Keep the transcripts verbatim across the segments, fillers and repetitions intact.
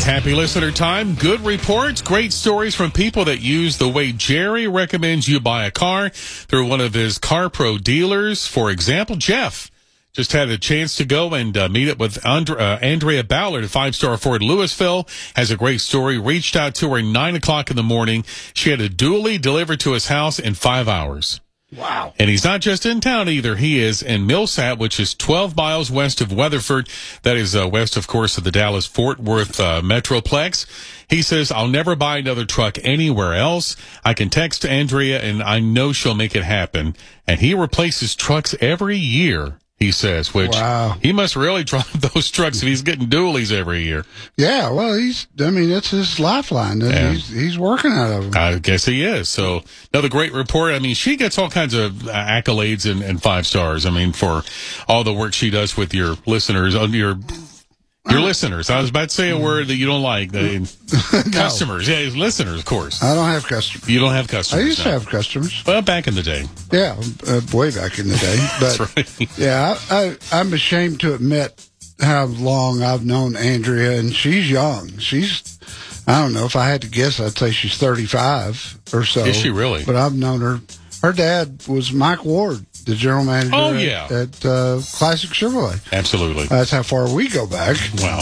Happy listener time. Good reports, great stories from people that use the way Jerry recommends you buy a car through one of his CarPro dealers. For example, Jeff just had a chance to go and uh, meet up with Andre, uh, Andrea Ballard at Five Star Ford Louisville. Has a great story. Reached out to her nine o'clock in the morning. She had a dually delivered to his house in five hours. Wow. And he's not just in town either. He is in Millsap, which is twelve miles west of Weatherford. That is uh, west, of course, of the Dallas-Fort Worth uh, Metroplex. He says, I'll never buy another truck anywhere else. I can text Andrea, and I know she'll make it happen. And he replaces trucks every year, he says, which wow. he must really drive those trucks if he's getting dualies every year. Yeah, well, he's, I mean, it's his lifeline. Yeah. He's, he's working out of them. I guess he is. So another great report. I mean, she gets all kinds of accolades and, and five stars. I mean, for all the work she does with your listeners, on your your listeners. I was about to say a word that you don't like. The no. Customers. Yeah, listeners, of course. I don't have customers. You don't have customers. I used no. to have customers. Well, back in the day. Yeah, uh, way back in the day. But That's right. yeah, I, I, I'm ashamed to admit how long I've known Andrea, and she's young. She's, I don't know, if I had to guess, I'd say she's thirty-five or so. Is she really? But I've known her. Her dad was Mike Ward, the general manager oh, at, yeah. at uh, Classic Chevrolet. Absolutely. That's how far we go back. Wow.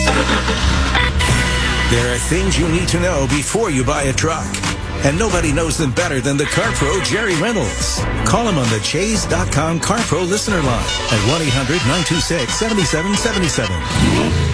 There are things you need to know before you buy a truck. And nobody knows them better than the CarPro Jerry Reynolds. Call him on the Chase dot com CarPro listener line at one eight hundred nine two six seven seven seven seven.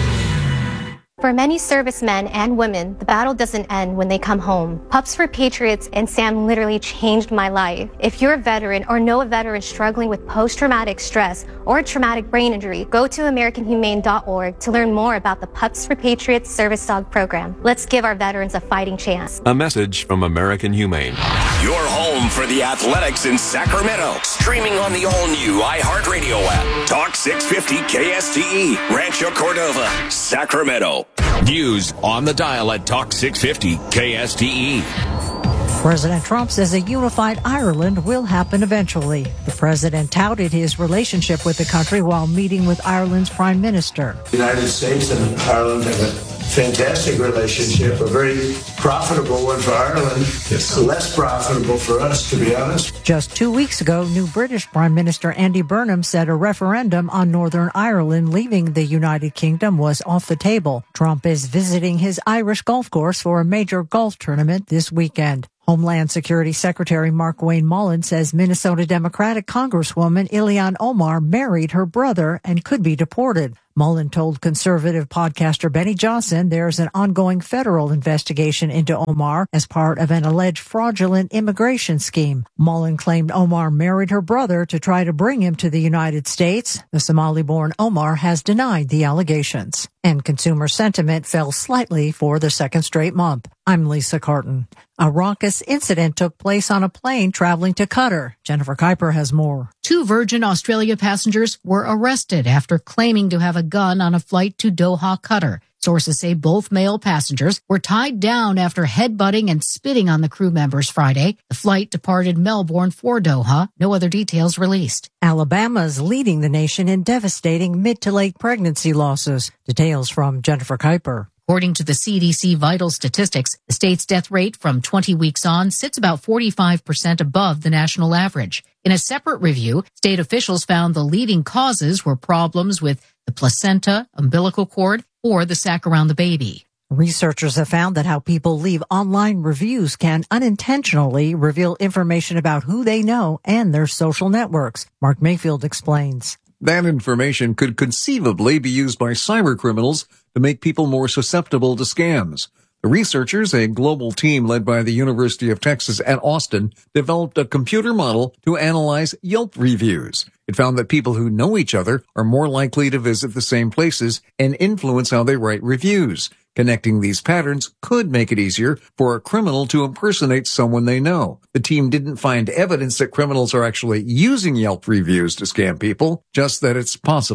For many servicemen and women, the battle doesn't end when they come home. Pups for Patriots and Sam literally changed my life. If you're a veteran or know a veteran struggling with post-traumatic stress or a traumatic brain injury, go to American Humane dot org to learn more about the Pups for Patriots service dog program. Let's give our veterans a fighting chance. A message from American Humane. Your home for the Athletics in Sacramento. Streaming on the all-new iHeartRadio app. Talk six fifty K S T E. Rancho Cordova, Sacramento. News on the dial at Talk six fifty K S T E. President Trump says a unified Ireland will happen eventually. The president touted his relationship with the country while meeting with Ireland's prime minister. The United States and Ireland have a fantastic relationship, a very profitable one for Ireland. It's less profitable for us, to be honest. Just two weeks ago, new British Prime Minister Andy Burnham said a referendum on Northern Ireland leaving the United Kingdom was off the table. Trump is visiting his Irish golf course for a major golf tournament this weekend. Homeland Security Secretary Markwayne Mullin says Minnesota Democratic Congresswoman Ilhan Omar married her brother and could be deported. Mullin told conservative podcaster Benny Johnson there's an ongoing federal investigation into Omar as part of an alleged fraudulent immigration scheme. Mullin claimed Omar married her brother to try to bring him to the United States. The Somali-born Omar has denied the allegations. And consumer sentiment fell slightly for the second straight month. I'm Lisa Carton. A raucous incident took place on a plane traveling to Qatar. Jennifer Kuiper has more. Two Virgin Australia passengers were arrested after claiming to have a gun on a flight to Doha, Qatar. Sources say both male passengers were tied down after headbutting and spitting on the crew members Friday. The flight departed Melbourne for Doha. No other details released. Alabama's leading the nation in devastating mid to late pregnancy losses. Details from Jennifer Kuiper. According to the C D C vital statistics, the state's death rate from twenty weeks on sits about forty-five percent above the national average. In a separate review, state officials found the leading causes were problems with the placenta, umbilical cord, or the sac around the baby. Researchers have found that how people leave online reviews can unintentionally reveal information about who they know and their social networks. Mark Mayfield explains. That information could conceivably be used by cybercriminals to make people more susceptible to scams. The researchers, a global team led by the University of Texas at Austin, developed a computer model to analyze Yelp reviews. It found that people who know each other are more likely to visit the same places and influence how they write reviews. Connecting these patterns could make it easier for a criminal to impersonate someone they know. The team didn't find evidence that criminals are actually using Yelp reviews to scam people, just that it's possible.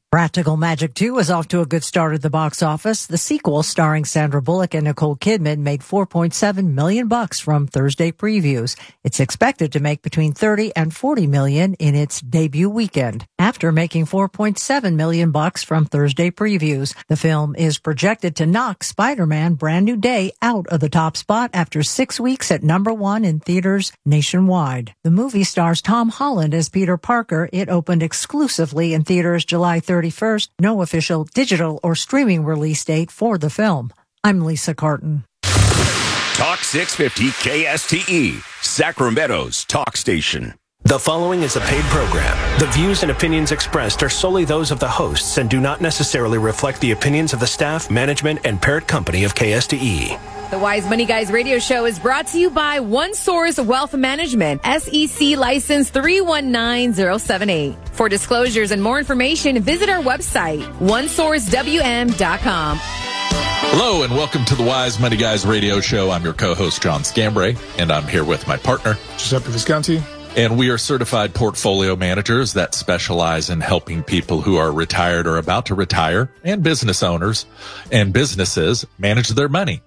Practical Magic two is off to a good start at the box office. The sequel, starring Sandra Bullock and Nicole Kidman, made four point seven million bucks from Thursday previews. It's expected to make between thirty and forty million in its debut weekend. After making four point seven million bucks from Thursday previews, the film is projected to knock Spider-Man Brand New Day out of the top spot after six weeks at number one in theaters nationwide. The movie stars Tom Holland as Peter Parker. It opened exclusively in theaters July thirty-first. No official digital or streaming release date for the film. I'm Lisa Carton. Talk six fifty K S T E, Sacramento's talk station. The following is a paid program. The views and opinions expressed are solely those of the hosts and do not necessarily reflect the opinions of the staff, management, and parent company of K S T E. The Wise Money Guys radio show is brought to you by OneSource Wealth Management, S E C license three one nine zero seven eight. For disclosures and more information, visit our website, one source w m dot com. Hello and welcome to the Wise Money Guys radio show. I'm your co-host, John Scambray, and I'm here with my partner, Giuseppe Visconti. And we are certified portfolio managers that specialize in helping people who are retired or about to retire and business owners and businesses manage their money.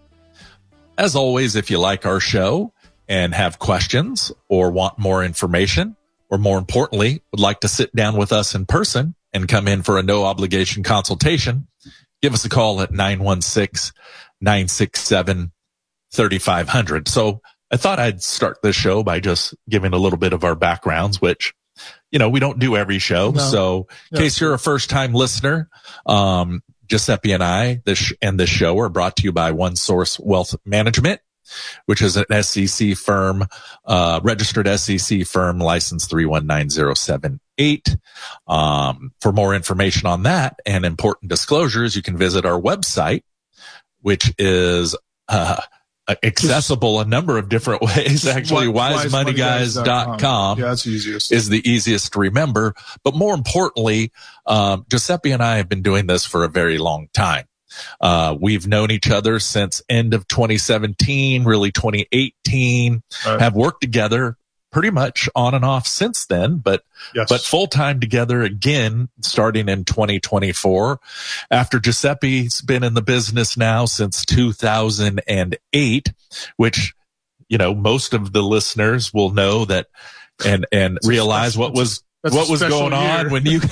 As always, if you like our show and have questions or want more information, or more importantly, would like to sit down with us in person and come in for a no obligation consultation, give us a call at nine one six, nine six seven, three five zero zero. So I thought I'd start this show by just giving a little bit of our backgrounds, which, you know, we don't do every show. No. So in no. case you're a first time listener, um, Giuseppe and I this and this show are brought to you by OneSource Wealth Management, which is an S E C firm, uh, registered S E C firm, license three one nine zero seven eight. Um, for more information on that and important disclosures, you can visit our website, which is, uh, accessible a number of different ways. Actually, wise money guys dot com yeah, that's the easiest. is the easiest to remember. But more importantly, um, Giuseppe and I have been doing this for a very long time. Uh, we've known each other since end of twenty seventeen, really twenty eighteen, right. Have worked together pretty much on and off since then, but, yes. but full time together again, starting in twenty twenty-four. After Giuseppe's been in the business now since two thousand eight, which, you know, most of the listeners will know that and, and realize what was, what was going on when you,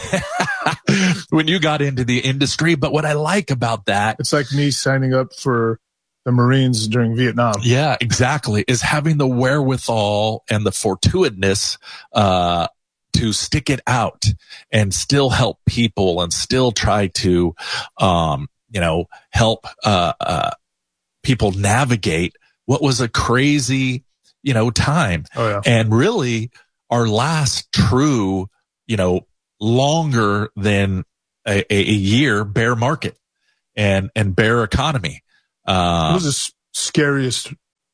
when you got into the industry. But what I like about that, it's like me signing up for the Marines during Vietnam. Yeah, exactly. Is having the wherewithal and the fortuitousness, uh, to stick it out and still help people and still try to, um, you know, help, uh, uh, people navigate what was a crazy, you know, time. Oh, yeah. And really our last true, you know, longer than a, a year bear market and, and bear economy. Uh, it was the scariest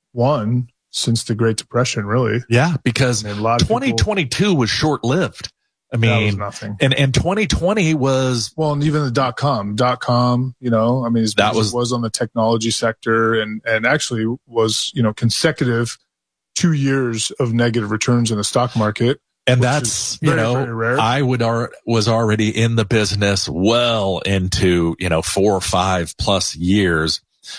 one since the Great Depression, really. Yeah, because I mean, twenty twenty-two people, was short-lived. I mean, that was nothing. And, and twenty twenty was... Well, and even the dot-com, dot-com, you know, I mean, his that was, was on the technology sector and, and actually was, you know, consecutive two years of negative returns in the stock market. And that's, very, you know, very rare. I would ar- was already in the business well into, you know, four or five plus years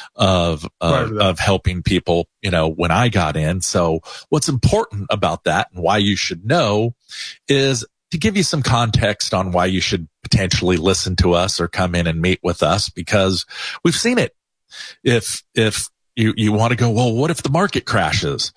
of, of, of helping people, you know, when I got in. So what's important about that and why you should know is to give you some context on why you should potentially listen to us or come in and meet with us, because we've seen it. If, if you, you want to go, well, what if the market crashes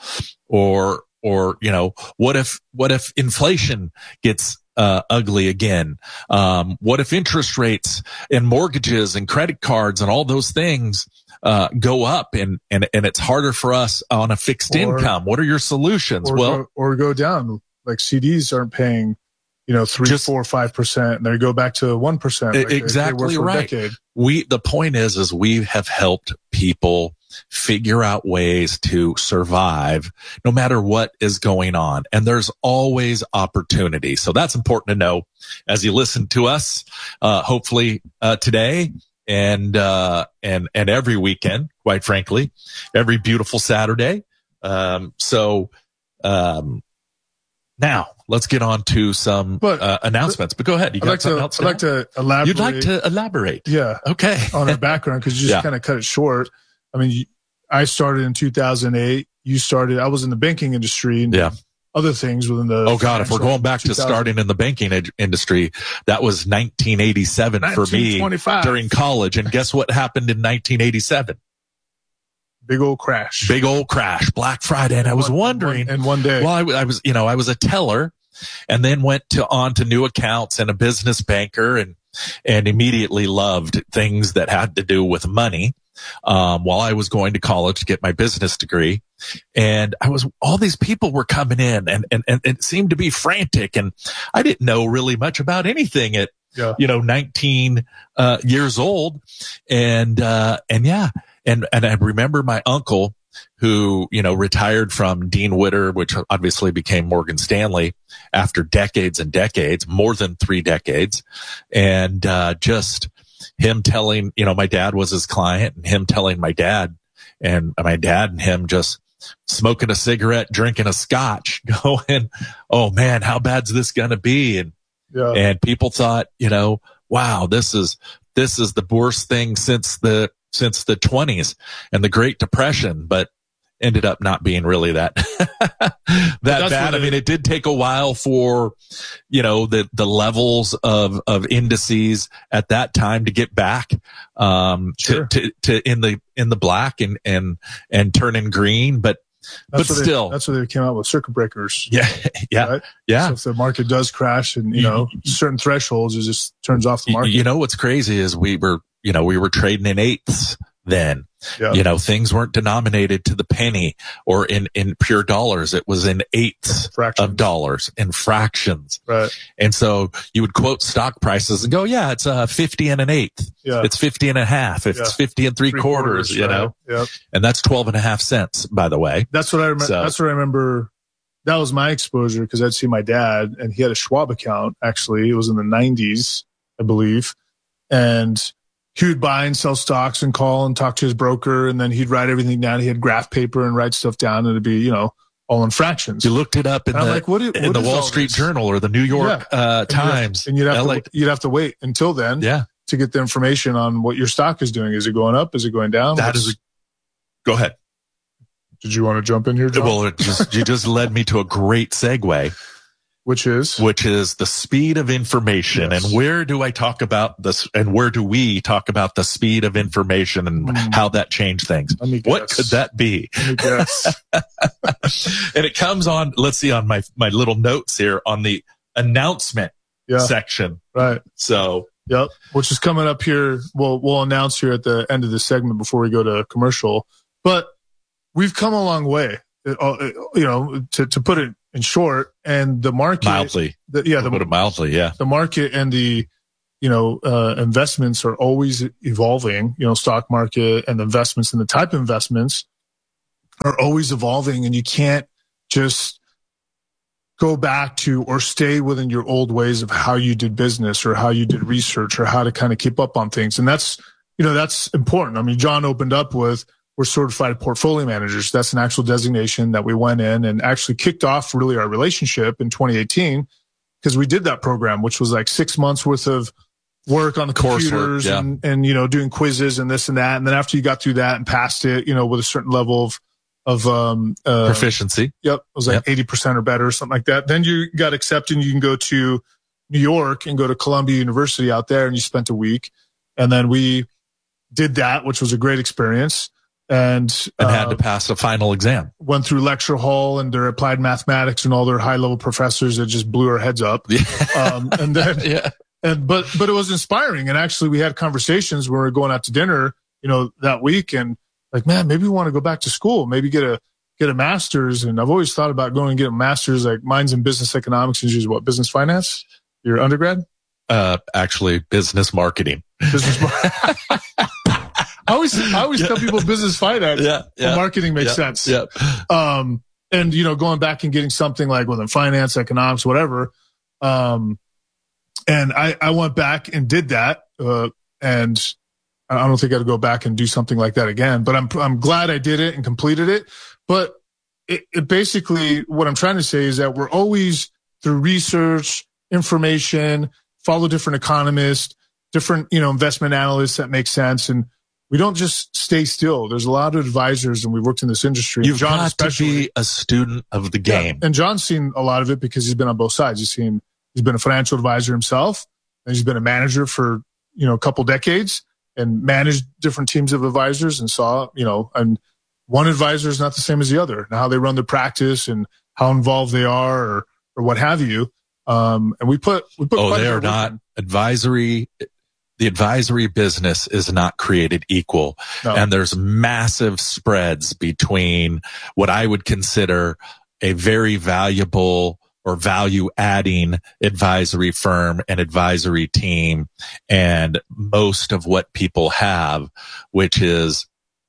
or, or, you know, what if, what if inflation gets Uh, ugly again? Um, what if interest rates and mortgages and credit cards and all those things, uh, go up and, and, and it's harder for us on a fixed or, income? What are your solutions? Or well, go, or go down, like C Ds aren't paying, you know, three, just, four, five percent and they go back to one percent. Like exactly they, they right. We, the point is, is we have helped people figure out ways to survive no matter what is going on. And there's always opportunity. So that's important to know as you listen to us, uh, hopefully, uh, today and, uh, and, and every weekend, quite frankly, every beautiful Saturday. Um, so, um, Now, let's get on to some But- uh, announcements. But go ahead. You I'd got like something to, else? I'd like to elaborate. You'd like to elaborate? Yeah. Okay. On our background, because you just Yeah. kind of cut it short. I mean, you, I started in two thousand eight. You started, I was in the banking industry and Yeah. other things within the. Oh God, if we're going back to two thousand starting in the banking ed- industry, that was nineteen eighty-seven for me nineteen twenty-five. during college. And guess what happened in nineteen eighty-seven? Big old crash. Big old crash, Black Friday. And I was One- wondering, one- and one day. well, I, w- I was, you know, I was a teller and then went to on to new accounts and a business banker and, and immediately loved things that had to do with money. Um, while I was going to college to get my business degree, and I was, all these people were coming in and, and, and it seemed to be frantic, and I didn't know really much about anything at, Yeah. you know, nineteen, uh, years old. And, uh, and yeah. And, and I remember my uncle who, you know, retired from Dean Witter, which obviously became Morgan Stanley after decades and decades, more than three decades. And, uh, just, him telling, you know, my dad was his client and him telling my dad and my dad and him just smoking a cigarette, drinking a scotch, going, oh man, how bad's this going to be? And, Yeah. and people thought, you know, wow, this is, this is the worst thing since the, since the twenties and the Great Depression, but ended up not being really that, that that's bad. what I mean, it- it did take a while for, you know, the, the levels of, of indices at that time to get back, um, Sure. to, to, to in the, in the black and, and, and turning green, but, That's but what still, they, that's what they came out with, circuit breakers. yeah, yeah, Right? yeah. So if the market does crash and, you know, certain thresholds, it just turns off the Y- market. You know, what's crazy is we were, you know, we were trading in eighths then. Yeah. You know, things weren't denominated to the penny or in, in pure dollars. It was in eighths Fractions. of dollars, in fractions. Right. And so you would quote stock prices and go, yeah, it's uh fifty and an eighth. Yeah. It's fifty and a half. It's Yeah. fifty and three, Three quarters, quarters, you right. know, Yep. and that's twelve and a half cents, by the way. That's what I remember. So- That's what I remember. That was my exposure because I'd see my dad and he had a Schwab account. Actually, it was in the nineties, I believe. And he would buy and sell stocks and call and talk to his broker. And then he'd write everything down. He had graph paper and write stuff down. And it'd be, you know, all in fractions. You looked it up in And I'm the, like, what i- in what the is Wall all Street this? Journal or the New York Yeah. uh, And you'd have- Times. And you'd have, L A. to, you'd have to wait until then Yeah. to get the information on what your stock is doing. Is it going up? Is it going down? That What's- is a, go ahead. Did you want to jump in here, John? Well, it just, you just led me to a great segue, Which is? which is the speed of information. Yes. And where do I talk about this? And where do we talk about the speed of information and Hmm. how that changed things? Let me What guess. could that be? Let me guess. And it comes on, let's see on my, my little notes here on the announcement Yeah. section. Right. So Yep. Which is coming up here. We'll, we'll announce here at the end of the segment before we go to commercial. But we've come a long way, uh, you know, to, to put it in short. And the market, mildly, the, yeah, put the, it mildly. Yeah. the market and the, you know, uh, investments are always evolving, you know, stock market and the investments and the type of investments are always evolving, and you can't just go back to or stay within your old ways of how you did business or how you did research or how to kind of keep up on things. And that's, you know, that's important. I mean, John opened up with, we're certified portfolio managers. That's an actual designation that we went in and actually kicked off really our relationship in twenty eighteen because we did that program, which was like six months worth of work on the Coursework, computers yeah. and, and, you know, doing quizzes and this and that. And then after you got through that and passed it, you know, with a certain level of, of, um, uh, Proficiency. Yep. It was like Yep. eighty percent or better or something like that. Then you got accepted and you can go to New York and go to Columbia University out there and you spent a week. And then we did that, which was a great experience. And, And uh, had to pass a final exam. went through lecture hall and their applied mathematics and all their high level professors that just blew our heads up. Um, and then, Yeah. and, but, but it was inspiring. And actually we had conversations when we were going out to dinner, you know, that week and like, man, maybe we want to go back to school, maybe get a, get a master's. And I've always thought about going and getting a master's, like mine's in business economics and usually what, business finance, your undergrad? Uh, actually business marketing. Business mar- I always, I always tell people business finance. Yeah. Well, marketing makes yeah, sense. Yeah. Um, and you know, going back and getting something like within finance, economics, whatever. Um, and I, I went back and did that. Uh, and I don't think I'd go back and do something like that again, but I'm, I'm glad I did it and completed it. But it, it basically, what I'm trying to say is that we're always, through research, information, follow different economists, different, you know, investment analysts that make sense. And we don't just stay still. There's a lot of advisors, and we've worked in this industry. You've John got especially, to be a student of the game. Yeah, and John's seen a lot of it because he's been on both sides. He's seen, he's been a financial advisor himself, and he's been a manager for, you know, a couple decades and managed different teams of advisors and saw, you know, and one advisor is not the same as the other, and how they run their practice and how involved they are, or, or what have you. Um, and we put, we put, oh, they are not advisory. The advisory business is not created equal. No. And there's massive spreads between what I would consider a very valuable or value adding advisory firm and advisory team, and most of what people have, which is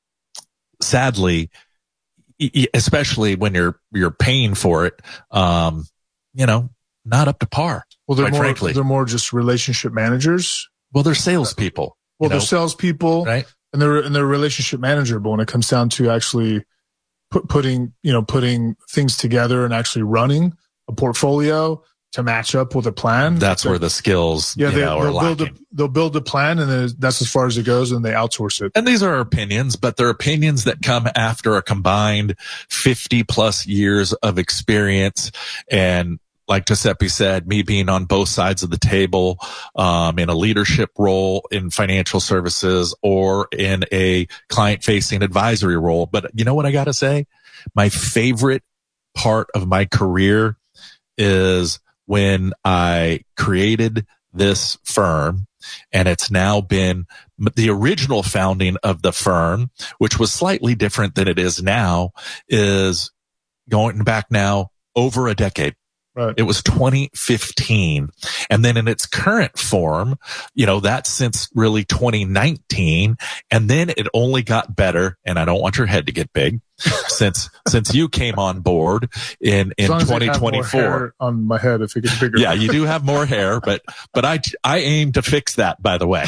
sadly, especially when you're, you're paying for it, um, you know, not up to par. Well, they're quite more, frankly. they're more just relationship managers. Well, they're salespeople. Well, you know? they're salespeople, right? And they're and they're a relationship manager. But when it comes down to actually put, putting, you know, putting things together and actually running a portfolio to match up with a plan, that's where the skills, yeah, you they, know, are they'll lacking. build a, they'll build a plan, and then that's as far as it goes, and they outsource it. And these are opinions, but they're opinions that come after a combined fifty plus years of experience. And like Giuseppe said, me being on both sides of the table, um, in a leadership role in financial services or in a client facing advisory role. But you know what I got to say? My favorite part of my career is when I created this firm, and it's now been the original founding of the firm, which was slightly different than it is now, is going back now over a decade. Right. It was twenty fifteen. And then in its current form, you know, that's since really twenty nineteen. And then it only got better. And I don't want your head to get big since, since you came on board in, in twenty twenty-four. On my head, if it gets bigger. Yeah, you do have more hair, but, but I, I aim to fix that, by the way.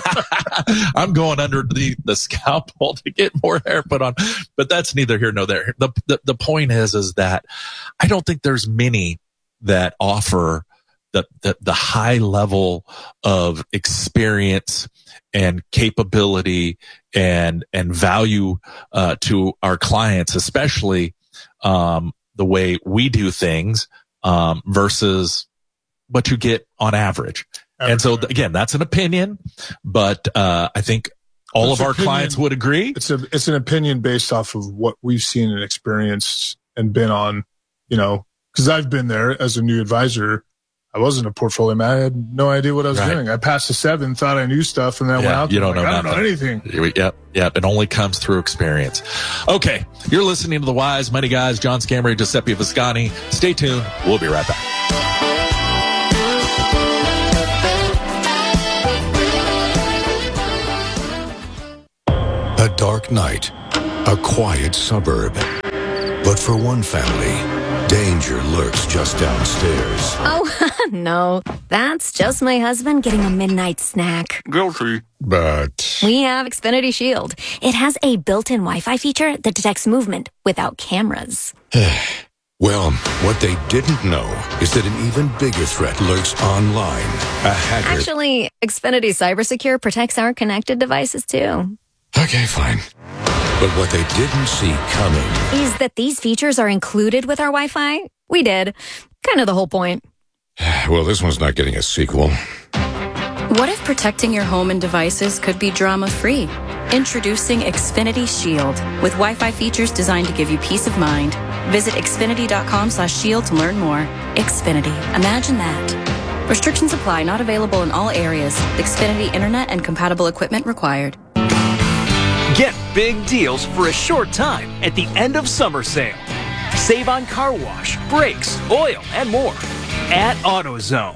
I'm going under the, the scalpel to get more hair put on, but that's neither here nor there. The, the, the point is, is that I don't think there's many that offer the, the, the high level of experience and capability and, and value, uh, to our clients, especially, um, the way we do things, um, versus what you get on average. average and so th- again, that's an opinion, but, uh, I think all it's of our opinion, clients would agree. It's a, it's an opinion based off of what we've seen and experienced and been on, you know, because I've been there as a new advisor. I wasn't a portfolio man. I had no idea what I was right. doing. I passed the seven, thought I knew stuff, and then I yeah, went out. You don't like, know I don't nothing. know anything. Yep, yep. It only comes through experience. Okay, you're listening to the Wise Money Guys, John Scammery, Giuseppe Viscani. Stay tuned. We'll be right back. A dark night, a quiet suburb. But for one family, danger lurks just downstairs. Oh, no. That's just my husband getting a midnight snack. Guilty. But We have Xfinity Shield. It has a built-in Wi-Fi feature that detects movement without cameras. well, what they didn't know is that an even bigger threat lurks online. A hacker. Actually, Xfinity CyberSecure protects our connected devices, too. Okay, fine. But what they didn't see coming is that these features are included with our Wi-Fi. We did. Kind of the whole point. Well, this one's not getting a sequel. What if protecting your home and devices could be drama-free? Introducing Xfinity Shield with Wi-Fi features designed to give you peace of mind. Visit xfinity.com slash shield to learn more. Xfinity. Imagine that. Restrictions apply. Not available in all areas. Xfinity Internet and compatible equipment required. Get big deals for a short time at the end of summer sale. Save on car wash, brakes, oil, and more at AutoZone.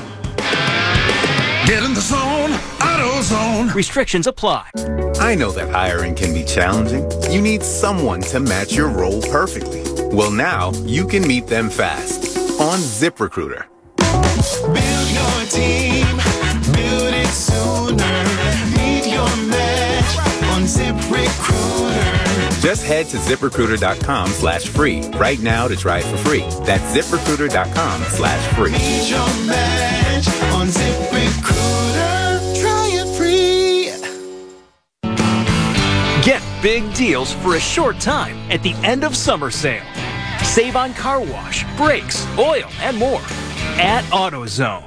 Get in the zone, AutoZone. Restrictions apply. I know that hiring can be challenging. You need someone to match your role perfectly. Well, now you can meet them fast on ZipRecruiter. Build your team, build it sooner. Meet your match on ZipRecruiter. Just head to ZipRecruiter.com slash free right now to try it for free. That's ZipRecruiter.com slash free. Need your match on ZipRecruiter. Try it free. Get big deals for a short time at the end of summer sale. Save on car wash, brakes, oil, and more at AutoZone.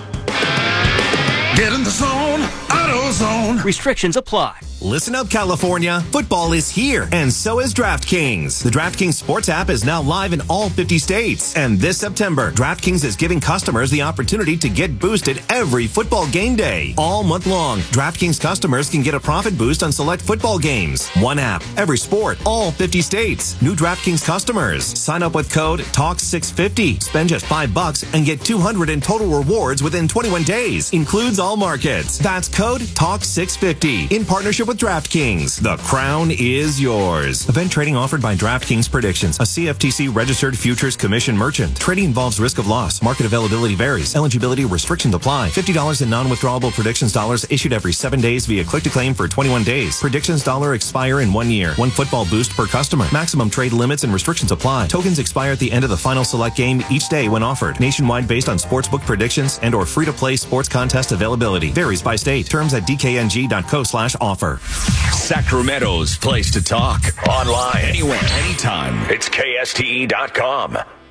Get in the zone, AutoZone. Restrictions apply. Listen up, California. Football is here, and so is DraftKings. The DraftKings Sports app is now live in all fifty states. And this September, DraftKings is giving customers the opportunity to get boosted every football game day. All month long, DraftKings customers can get a profit boost on select football games. One app, every sport, all fifty states. New DraftKings customers. Sign up with code Talk six fifty. Spend just five bucks and get two hundred in total rewards within twenty-one days. Includes all markets. That's code Talk six fifty. In partnership with DraftKings. The crown is yours. Event trading offered by DraftKings Predictions, a C F T C registered futures commission merchant. Trading involves risk of loss. Market availability varies. Eligibility restrictions apply. fifty dollars in non-withdrawable predictions dollars issued every seven days via click to claim for twenty-one days. Predictions dollar expire in one year. One football boost per customer. Maximum trade limits and restrictions apply. Tokens expire at the end of the final select game each day when offered. Nationwide based on sportsbook predictions and or free-to-play sports contest availability. Varies by state. Terms at d k n g dot co slash offer. Sacramento's place to talk. Online, anywhere, anytime. It's K S T E dot com.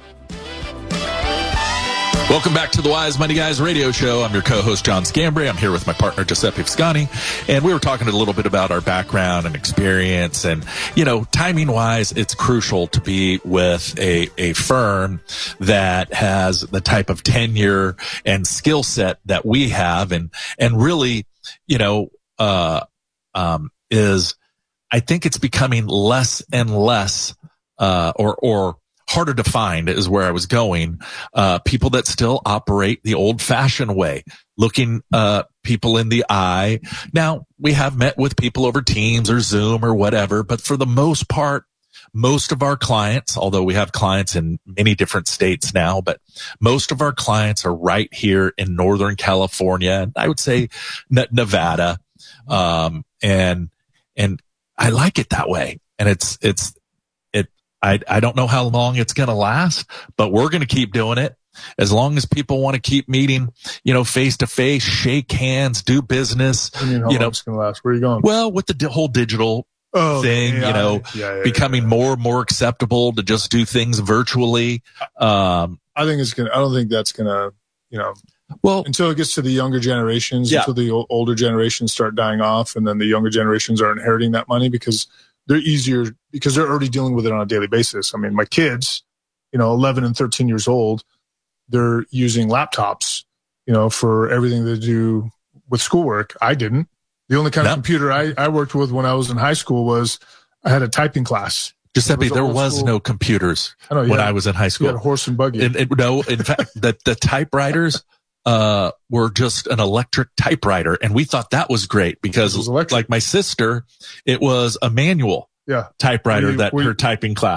Welcome back to the Wise Money Guys radio show. I'm your co-host, John Scambray. I'm here with my partner, Giuseppe Fiscani. And we were talking a little bit about our background and experience. And, you know, timing-wise, it's crucial to be with a, a firm that has the type of tenure and skill set that we have. And, and really, you know, uh, um, is I think it's becoming less and less, uh, or, or, harder to find is where I was going. Uh, people that still operate the old fashioned way, looking, uh, people in the eye. Now we have met with people over Teams or Zoom or whatever, but for the most part, most of our clients, although we have clients in many different states now, but most of our clients are right here in Northern California. And I would say Nevada. Um, and, and I like it that way. And it's, it's, I, I don't know how long it's going to last, but we're going to keep doing it. As long as people want to keep meeting, you know, face to face, shake hands, do business. I mean, how you know, long it's going to last? Where are you going? Well, with the di- whole digital oh, thing, yeah, you know, yeah, yeah, becoming yeah, yeah. more and more acceptable to just do things virtually. Um, I think it's going to, I don't think that's going to, you know, well, until it gets to the younger generations, yeah. until the o- older generations start dying off, and then the younger generations are inheriting that money because they're easier, because they're already dealing with it on a daily basis. I mean, my kids, you know, eleven and thirteen years old, they're using laptops, you know, for everything they do with schoolwork. I didn't. The only kind no. of computer I, I worked with when I was in high school was I had a typing class. Giuseppe, was there old was school. no computers I know, when had, I was in high school. You had a horse and buggy. And, and, no, in fact, the, the typewriters uh, were just an electric typewriter. And we thought that was great because, like my sister, it was a manual yeah. typewriter Were you- that were you- her typing class.